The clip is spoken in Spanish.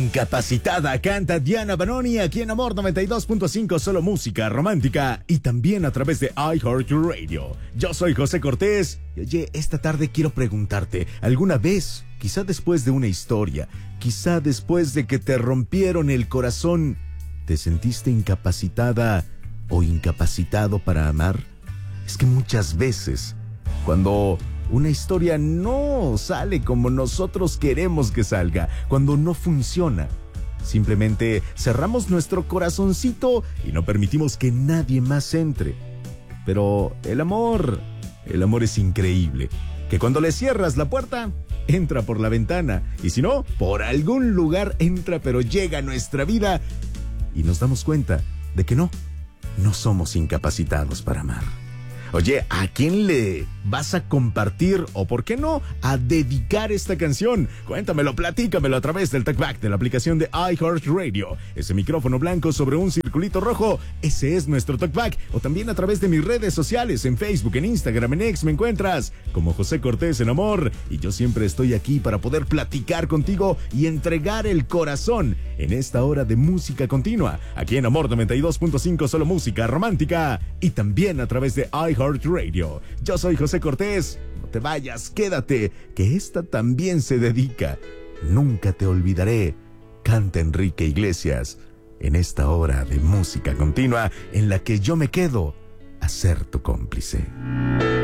Incapacitada canta Diana Banoni aquí en Amor 92.5, solo música romántica y también a través de iHeartRadio. Yo soy José Cortés y oye, esta tarde quiero preguntarte, ¿alguna vez, quizá después de una historia, quizá después de que te rompieron el corazón, te sentiste incapacitada o incapacitado para amar? Es que muchas veces, cuando una historia no sale como nosotros queremos que salga, cuando no funciona, simplemente cerramos nuestro corazoncito y no permitimos que nadie más entre. Pero el amor es increíble, que cuando le cierras la puerta, entra por la ventana, y si no, por algún lugar entra, pero llega a nuestra vida y nos damos cuenta de que no somos incapacitados para amar. Oye, ¿a quién le vas a compartir o, por qué no, a dedicar esta canción? Cuéntamelo, platícamelo a través del TalkBack de la aplicación de iHeartRadio. Ese micrófono blanco sobre un circulito rojo, ese es nuestro TalkBack. O también a través de mis redes sociales, en Facebook, en Instagram, en X, me encuentras como José Cortés en Amor. Y yo siempre estoy aquí para poder platicar contigo y entregar el corazón en esta hora de música continua. Aquí en Amor 92.5, solo música romántica. Y también a través de iHeartRadio. Yo soy José Cortés. No te vayas, quédate, que esta también se dedica. Nunca te olvidaré. Canta Enrique Iglesias en esta hora de música continua en la que yo me quedo a ser tu cómplice.